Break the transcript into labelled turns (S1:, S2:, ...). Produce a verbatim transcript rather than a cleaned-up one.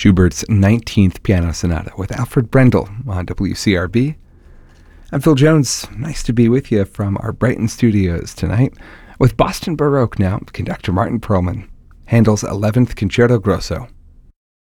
S1: Schubert's nineteenth Piano Sonata with Alfred Brendel on W C R B. I'm Phil Jones. Nice to be with you from our Brighton studios tonight with Boston Baroque now, conductor Martin Perlman, Handel's eleventh Concerto Grosso,